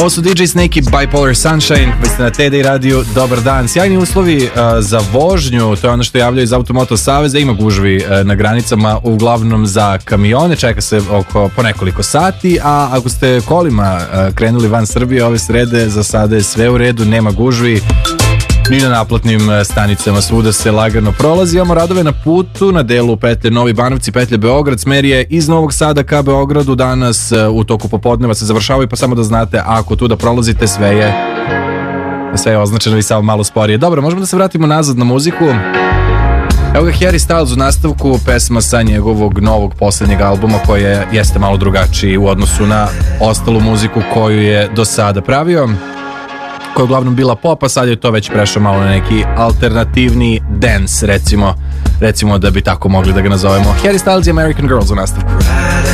Ovo su DJ Snake i Bipolar Sunshine. Vi ste na TD radiju. Dobar dan. Sjajni uslovi za vožnju. To je ono što javljaju iz Automoto Saveza. Ima gužvi na granicama, uglavnom za kamione. Čeka se po nekoliko sati. A ako ste kolima krenuli van Srbije ove srede, za sada je sve u redu. Nema gužvi ni na naplatnim stanicama, svuda se lagano prolazi. Imamo radove na putu, na delu petlje Novi Banovci, petlje Beograd, smer je iz Novog Sada ka Beogradu. Danas u toku popodneva se završavaju, pa samo da znate, ako tu da prolazite, sve je označeno i samo malo sporije. Dobro, možemo da se vratimo nazad na muziku. Evo ga Harry Styles u nastavku, pesma sa njegovog novog poslednjeg albuma, koja jeste malo drugačiji u odnosu na ostalu muziku koju je do sada pravio, koja je uglavnom bila pop, a sad je to već prešao malo na neki alternativni dance, recimo da bi tako mogli da ga nazovemo. Harry Styles i American Girls u nastavku.